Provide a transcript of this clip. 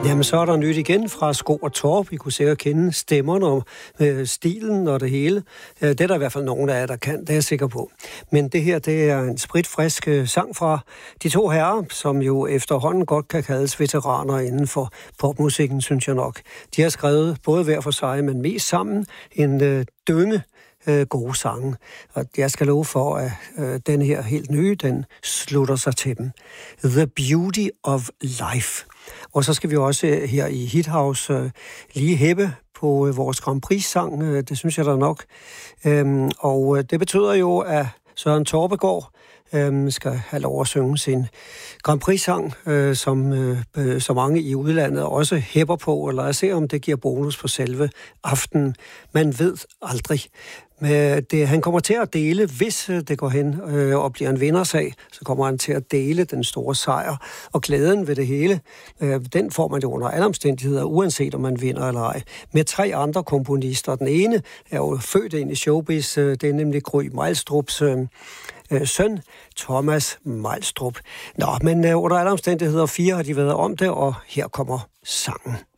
Jamen, så er der nyt igen fra Sko og Torp. I kunne sikkert kende stemmerne og stilen og det hele. Det er der i hvert fald nogen af jer, der kan, det er jeg sikker på. Men det her, det er en spritfrisk sang fra de to herrer, som jo efterhånden godt kan kaldes veteraner inden for popmusikken, synes jeg nok. De har skrevet både hver for sig, men mest sammen en dynge gode sange. Og jeg skal love for, at den her helt nye, den slutter sig til dem. The Beauty of Life. Og så skal vi også her i Hit House lige hæppe på vores Grand Prix-sang. Det synes jeg da nok. Og det betyder jo, at Søren Torpegaard skal have lov at synge sin Grand Prix-sang, som så mange i udlandet også hæpper på, eller jeg ser, om det giver bonus på selve aftenen. Man ved aldrig. Han kommer til at dele, hvis det går hen og bliver en vindersag, så kommer han til at dele den store sejr. Og glæden ved det hele, den får man jo under alle omstændigheder, uanset om man vinder eller ej. Med 3 andre komponister. Den ene er jo født ind i showbiz, det er nemlig Gry Mejlstrups søn, Thomas Mejlstrup. Nå, men under alle omstændigheder 4 har de været om det, og her kommer sangen.